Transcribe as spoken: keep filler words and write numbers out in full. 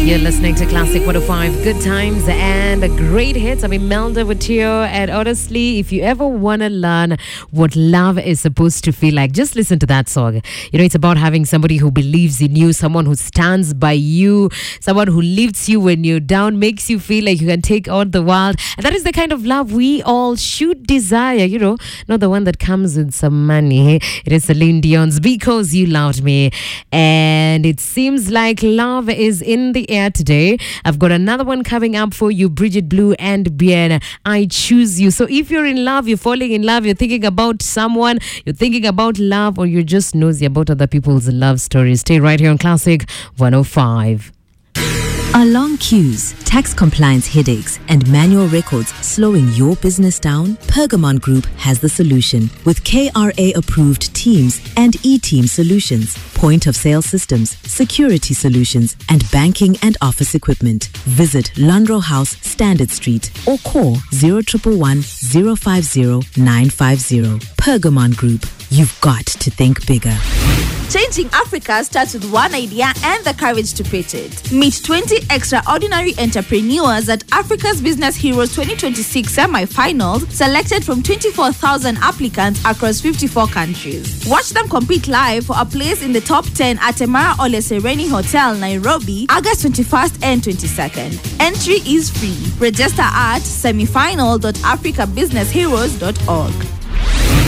You're listening to Classic one oh five, good times and great hits. I'm Imelda Watio, and honestly, if you ever want to learn what love is supposed to feel like, just listen to that song. You know, it's about having somebody who believes in you, someone who stands by you, someone who lifts you when you're down, makes you feel like you can take on the world. And that is the kind of love we all should desire, you know, not the one that comes with some money. It is Celine Dion's Because You Loved Me. And it seems like love is in the air today. I've got another one coming up for you, Bridget Blue and Bien, I Choose You. So if you're in love, you're falling in love, you're thinking about someone, you're thinking about love, or you're just nosy about other people's love stories, stay right here on Classic one oh five. Are long queues, tax compliance headaches, and manual records slowing your business down? Pergamon Group has the solution with K R A-approved teams and e-team solutions, point-of-sale systems, security solutions, and banking and office equipment. Visit Lundrow House, Standard Street, or call zero one one one, zero five zero, nine five zero. Pergamon Group, you've got to think bigger. Changing Africa starts with one idea and the courage to pitch it. Meet twenty extraordinary entrepreneurs at Africa's Business Heroes twenty twenty-six semi-finals, selected from twenty-four thousand applicants across fifty-four countries. Watch them compete live for a place in the top ten at Emara Ole Sereni Hotel, Nairobi, August twenty-first and twenty-second. Entry is free. Register at semifinal dot africa business heroes dot org.